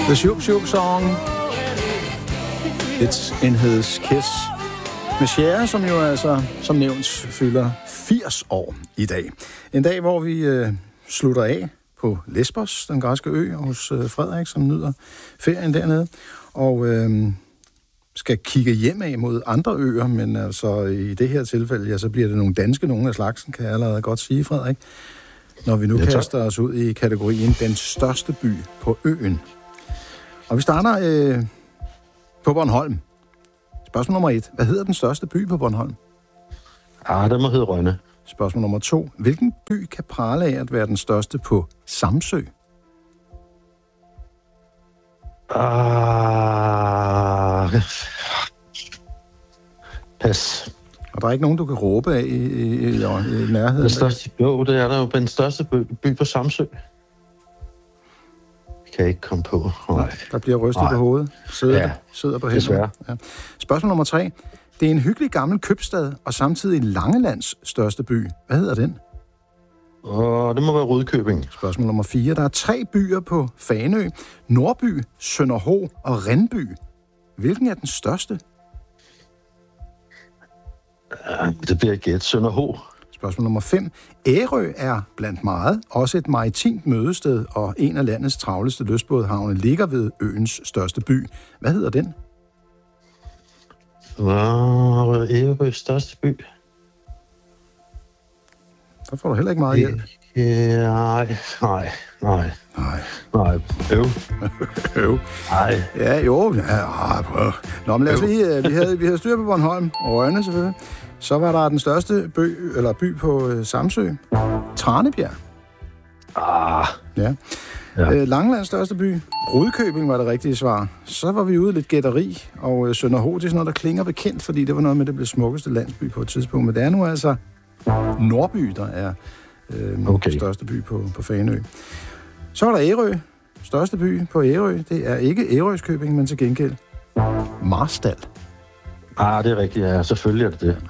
The Shoop Shoop Song. It's in his kiss. Med Cher, som jo altså, som nævnt, fylder 80 år i dag. En dag, hvor vi slutter af på Lesbos, den græske ø, hos Frederik, som nyder ferien dernede. Og skal kigge hjem af mod andre øer, men altså i det her tilfælde, ja, så bliver det nogle danske, nogle af slagsen, kan jeg allerede godt sige, Frederik. Når vi nu kaster os ud i kategorien den største by på øen. Og vi starter på Bornholm. Spørgsmål nummer 1. Hvad hedder den største by på Bornholm? Det må hedde Rønne. Spørgsmål nummer 2. Hvilken by kan prale af at være den største på Samsø? Pas. Og der er ikke nogen, du kan råbe af i nærheden? Den største, jo, det er der jo. Den største by på Samsø. Kan jeg ikke komme på. Nej, der bliver rystet på hovedet. Sidder på hænderne. Ja. Spørgsmål nummer 3. Det er en hyggelig gammel købstad, og samtidig Langelands største by. Hvad hedder den? Det må være Rudkøbing. Spørgsmål nummer 4. Der er 3 byer på Fanø. Nordby, Sønderho og Rindby. Hvilken er den største? Det bliver gæt. Sønderho. Spørgsmål nummer 5. Ærø er blandt meget også et maritimt mødested, og en af landets travleste lystbådehavne ligger ved øens største by. Hvad hedder den? Ærøs største by? Der får du heller ikke meget hjælp. Nej. Øv. Nej. Ja, jo. Nå, men lad os lige... Vi havde styr på Bornholm og Rønne, selvfølgelig. Så var der den største by på Samsø. Tranebjerg. Ja. Langelands største by. Rudkøbing var det rigtige svar. Så var vi ude lidt gætteri, og Sønderho, det er sådan noget, der klinger bekendt, fordi det var noget med, det blev smukkeste landsby på et tidspunkt. Men det er nu altså Nordby, der er største by på Fanø. Så var der Ærø. Største by på Ærø. Det er ikke Ærøskøbing, men til gengæld Marstal. Det er rigtigt, ja. Selvfølgelig er det det.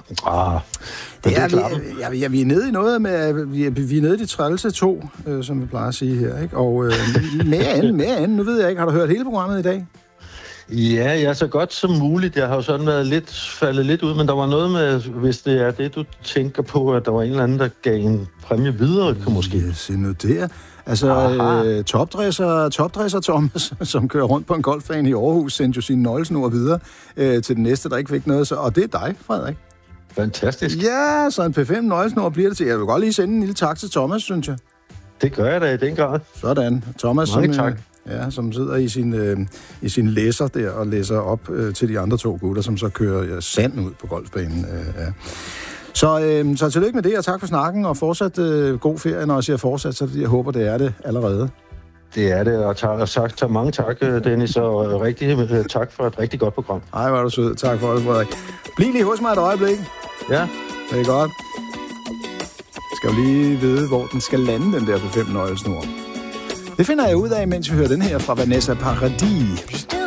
Vi er nede i noget med... Vi er nede i de trælse 2, som vi plejer at sige her, ikke? Og mere end. Nu ved jeg ikke, har du hørt hele programmet i dag? Ja, så godt som muligt. Jeg har jo sådan været faldet lidt ud, men der var noget med, hvis det er det, du tænker på, at der var en eller anden, der gav en præmie videre, måske. Se nu der. Altså, topdresser Thomas, som kører rundt på en golfbane i Aarhus, sendte jo sine nøglesnor videre til den næste, der ikke fik noget. Og det er dig, Frederik. Fantastisk. Ja, så en P5 nøglesnor bliver det til. Jeg vil godt lige sende en lille tak til Thomas, synes jeg. Det gør jeg da i den grad. Sådan. Thomas, som sidder i sin læser der og læser op til de andre 2 gutter, som så kører sand ud på golfbanen. Så tillykke med det, og tak for snakken, og fortsat god ferie. Når jeg siger fortsat, så jeg håber, det er det allerede. Det er det, og mange tak, Dennis, og rigtig tak for et rigtig godt program. Ej, hvor er du sød. Tak for det, Frederik. Bliv lige hos mig et øjeblik. Ja. Det er godt. Skal jo lige vide, hvor den skal lande, den der P5 nøglesnor. Det finder jeg ud af, mens vi hører den her fra Vanessa Paradis.